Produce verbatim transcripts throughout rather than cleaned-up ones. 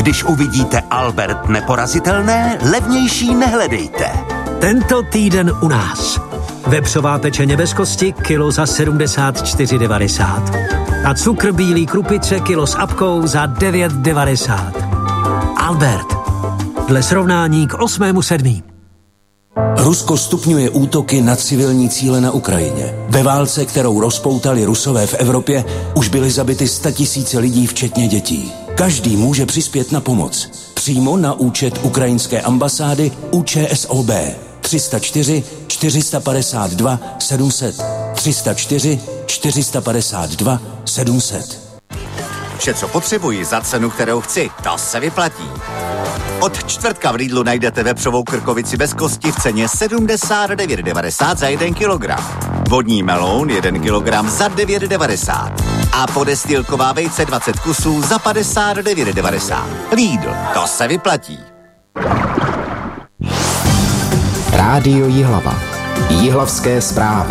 Když uvidíte Albert neporazitelné, levnější nehledejte. Tento týden u nás. Vepřová pečeně bez kosti kilo za sedmdesát čtyři devadesát. A cukr bílý krupice kilo s apkou za devět devadesát. Albert. Dle srovnání k osmému sedmý. Rusko stupňuje útoky na civilní cíle na Ukrajině. Ve válce, kterou rozpoutali Rusové v Evropě, už byly zabity statisíce lidí, včetně dětí. Každý může přispět na pomoc. Přímo na účet ukrajinské ambasády U Č S O B. tři sta čtyři čtyři sta padesát dva sedm set. tři sta čtyři čtyři sta padesát dva sedm set. Vše, co potřebuji za cenu, kterou chci, to se vyplatí. Od čtvrtka v Lidlu najdete vepřovou krkovici bez kosti v ceně sedmdesát devět devadesát za jeden kilogram. Vodní meloun jeden kilogram za devět devadesát. A podestýlková vejce dvacet kusů za padesát devět devadesát. Lidl, to se vyplatí. Rádio Jihlava. Jihlavské zprávy.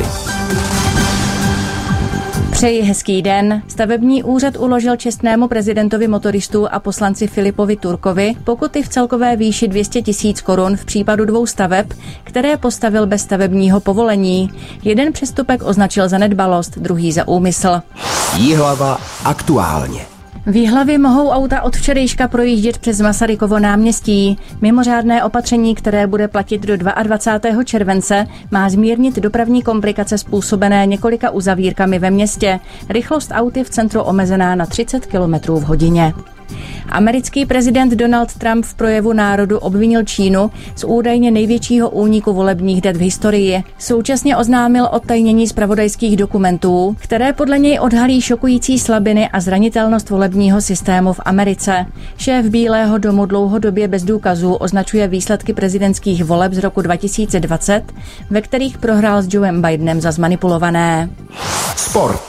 Přeji hezký den. Stavební úřad uložil čestnému prezidentovi motoristů a poslanci Filipovi Turkovi pokuty v celkové výši dvě stě tisíc korun v případu dvou staveb, které postavil bez stavebního povolení. Jeden přestupek označil za nedbalost, druhý za úmysl. Jihlava aktuálně. V Jihlavě mohou auta od včerejška projíždět přes Masarykovo náměstí. Mimořádné opatření, které bude platit do dvacátého druhého července, má zmírnit dopravní komplikace způsobené několika uzavírkami ve městě. Rychlost aut je v centru omezená na třicet kilometrů v hodině. Americký prezident Donald Trump v projevu národu obvinil Čínu z údajně největšího úniku volebních dat v historii. Současně oznámil odtajnění zpravodajských dokumentů, které podle něj odhalí šokující slabiny a zranitelnost volebního systému v Americe. Šéf Bílého domu dlouhodobě bez důkazů označuje výsledky prezidentských voleb z roku dva tisíce dvacet, ve kterých prohrál s Joem Bidenem za zmanipulované. Sport.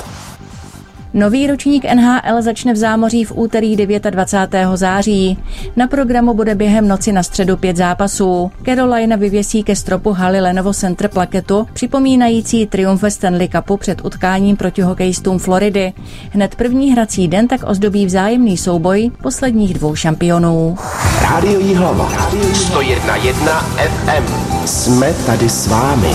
Nový ročník N H L začne v Zámoří v úterý dvacátého devátého září. Na programu bude během noci na středu pět zápasů. Carolina vyvěsí ke stropu haly Lenovo Center plaketu, připomínající triumf ve Stanley Cupu před utkáním proti hokejistům Floridy. Hned první hrací den tak ozdobí vzájemný souboj posledních dvou šampionů. Rádio Jihlava. sto jedna celá jedna F M. Jsme tady s vámi.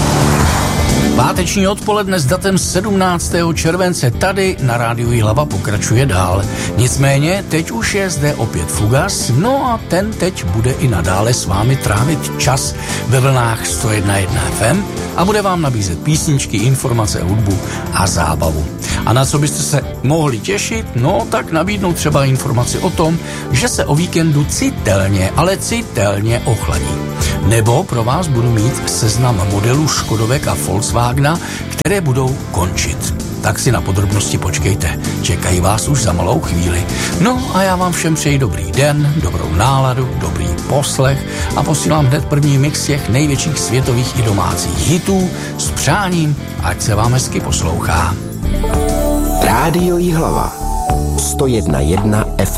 Páteční odpoledne s datem sedmnáctého července tady na Rádiu Jihlava pokračuje dál. Nicméně teď už je zde opět Fugas, no a ten teď bude i nadále s vámi trávit čas ve vlnách sto jedna celá jedna F M a bude vám nabízet písničky, informace, hudbu a zábavu. A na co byste se mohli těšit? No tak nabídnou třeba informaci o tom, že se o víkendu citelně, ale citelně ochladí. Nebo pro vás budu mít seznam modelů Škodovek a Volkswagena, které budou končit. Tak si na podrobnosti počkejte, čekají vás už za malou chvíli. No a já vám všem přeji dobrý den, dobrou náladu, dobrý poslech a posílám hned první mix těch největších světových i domácích hitů s přáním, ať se vám hezky poslouchá. Rádio Jihlava. sto jedna celá jedna F